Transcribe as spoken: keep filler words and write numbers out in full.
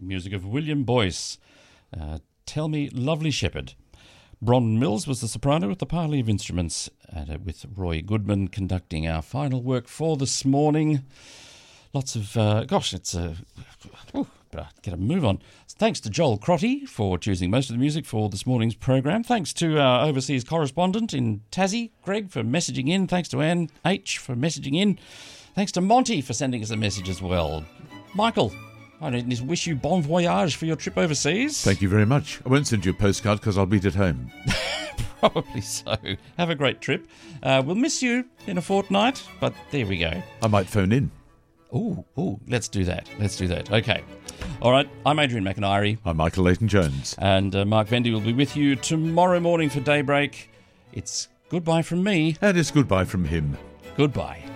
music of William Boyce. Uh, Tell Me, Lovely Shepherd. Bron Mills was the soprano with the parley of instruments, and uh, with Roy Goodman conducting our final work for this morning. Lots of, uh, gosh, it's a, uh, better get a move on. Thanks to Joel Crotty for choosing most of the music for this morning's program. Thanks to our overseas correspondent in Tassie, Greg, for messaging in. Thanks to Anne H. for messaging in. Thanks to Monty for sending us a message as well. Michael, I just wish you bon voyage for your trip overseas. Thank you very much. I won't send you a postcard because I'll be at home. Probably so. Have a great trip. Uh, we'll miss you in a fortnight, but there we go. I might phone in. Ooh, ooh, let's do that. Let's do that. Okay. All right, I'm Adrian McIntyre. I'm Michael Leighton-Jones. And uh, Mark Vendy will be with you tomorrow morning for Daybreak. It's goodbye from me. And it's goodbye from him. Goodbye.